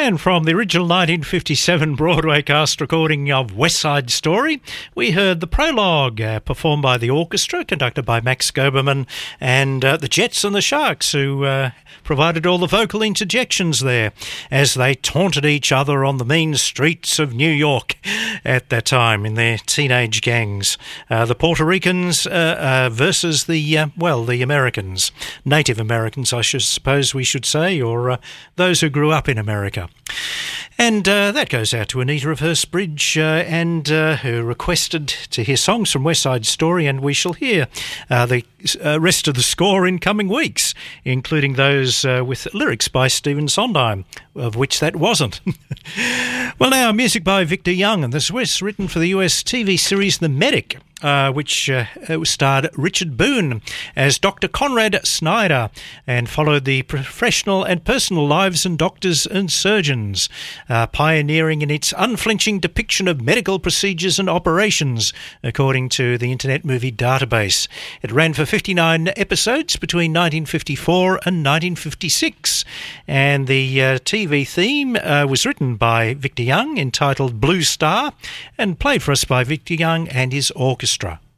And from the original 1957 Broadway cast recording of West Side Story, we heard the prologue performed by the orchestra, conducted by Max Goberman, and the Jets and the Sharks, who provided all the vocal interjections there as they taunted each other on the mean streets of New York at that time in their teenage gangs. The Puerto Ricans versus the Americans, Native Americans, I suppose we should say, or those who grew up in America. And that goes out to Anita of Hurstbridge, who requested to hear songs from West Side Story, and we shall hear the rest of the score in coming weeks, including those with lyrics by Stephen Sondheim, of which that wasn't. Well, now, music by Victor Young, and this was written for the US TV series The Medic, which starred Richard Boone as Dr. Conrad Snyder and followed the professional and personal lives of doctors and surgeons, pioneering in its unflinching depiction of medical procedures and operations, according to the Internet Movie Database. It ran for 59 episodes between 1954 and 1956, and the TV theme was written by Victor Young, entitled Blue Star, and played for us by Victor Young and his orchestra.